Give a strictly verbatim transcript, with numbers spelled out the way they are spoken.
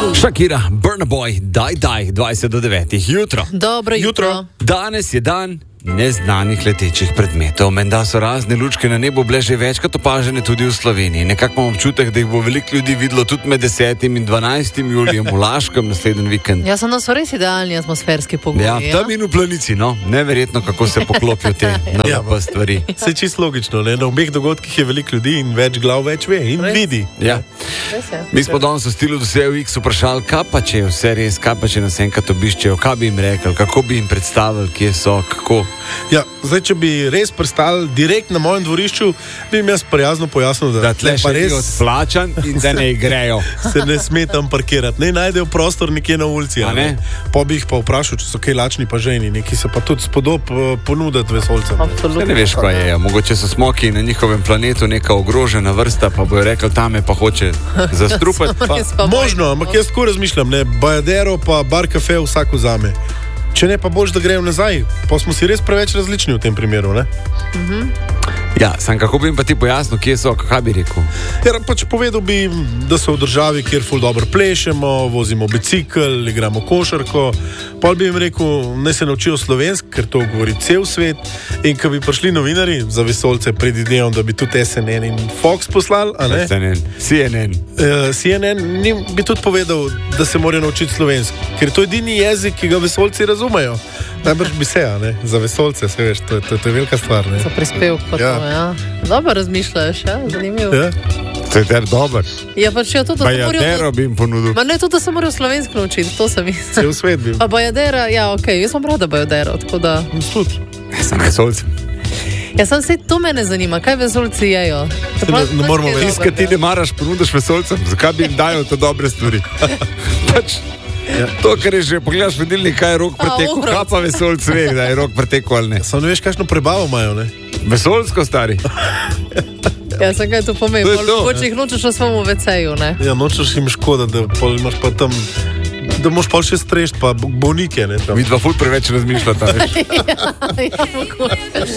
Shakira, Burna Boy, daj, daj, dvajset do devetih, jutro. Dobro jutro. jutro. Danes je dan neznanih letečih predmetov. Menda so razne lučke na nebu bile že večkrat opažene tudi v Sloveniji. Nekako imam občutek, da jih bo veliko ljudi videlo tudi med desetim in dvanajstim julijem v Laškem naslednji vikend. Ja, so nas res idealni atmosferski pogoji. Ja, tam in v Planici, no. Neverjetno, kako se poklopijo te nove stvari. Se je čisto logično, ne? Na obeh dogodkih je veliko ljudi in več glav več ve in res vidi. Ja. Mi smo danes v stilu Dosej v X vprašali, kaj pa če je vse res, kaj pa če nas enkrat obiščejo, kaj bi jim rekli, kako bi jim predstavili, kje so, kako. Ja, zdaj, če bi res pristali direkt na mojem dvorišču, bi jim jaz prijazno pojasnil, da, da tle še res odplačan in da ne grejo. Se ne sme tam parkirati, ne najdejo prostor nekje na ulici. Ne? Pa bi jih pa vprašal, če so kaj lačni pa ženi, neki se pa tudi spodob ponuditi vesoljcem. Absolutno. Ne veš, kaj je. Mogoče so smoki na njihovem planetu neka ogrožena vrsta, pa bojo rekli, tam me pa hoče zastrupati. Pa, možno, ampak jaz tako razmišljam, ne, Bajadero pa bar kafe vsak vzame. Če ne, pa boš, da grejo nazaj. Pa smo si res preveč različni v tem primeru, ne? Mhm. Ja, sam kako bi jim pa ti pojasnil, kje so, kaj bi rekel? Ja, pač povedal bi, da so v državi, kjer ful dobro plešemo, vozimo bicikl, igramo košarko. Pol bi jim rekel, naj se naučijo slovensk, ker to govori cel svet. In ko bi prišli novinari za vesoljce, predvidevam, da bi tudi S N N in Fox poslali, a ne? S N N, C N N. Uh, C N N njim bi tudi povedal, da se morajo naučiti slovensk, ker to je edini jezik, ki ga vesoljci razumejo. Najbrž bi se, a ne? Za vesoljce, se veš, to, to, to je velika stvar, ne? Za prispevk pa Ja. to, ja. Dobro razmišljaš, ja, zanimivo. Ja? To je ter dober. Ja, pač ja, tudi, da se Bajadero morajo... bi jim ponudil. Ma ne, tudi, da se morajo slovensko naučiti, to sem mislil. Cel svet bi. Pa Bajadera, ja, okej, okay. Jaz sem rada Bajadero, tako da... Stud. Sem vesoljcem. Ja, sem se, to mene zanima, kaj vesoljci jejo? Ne- ne moramo vedeti. Tiskaj ti ne maraš, ponudiš vesoljcem, zakaj bi jim dajal te dobre stvari? Pač, Ja. to, kar je že, pogledaš vedilnik, kaj je rok pretekel, uro. kaj pa vesoljc ve, da je rok pretekel ali ne. Samo ne veš, kakšno prebavo imajo, ne? Vesoljsko, stari. Ja, sem kaj to pomeni, To je to. mogoče jih nočeš v svojem veceju, ne? Ja, nočeš jim škoda, da pol imaš pa tam, da moš pa še strešt, pa bolnike, ne? Tam. Mi dva ful preveč razmišljata, veš. Ja, ja, mogoče.